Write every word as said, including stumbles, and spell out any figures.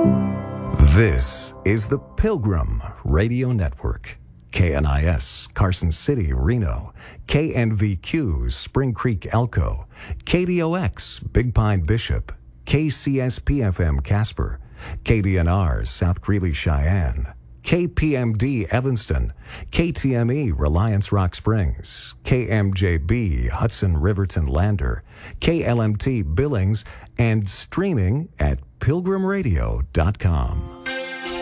This is the Pilgrim Radio Network. K N I S, Carson City, Reno. K N V Q, Spring Creek, Elko. K D O X, Big Pine, Bishop. K C S P F M, Casper. K D N R, South Greeley, Cheyenne. K P M D, Evanston. K T M E, Reliance Rock Springs. K M J B, Hudson, Riverton, Lander. K L M T, Billings. And streaming at pilgrim radio dot com.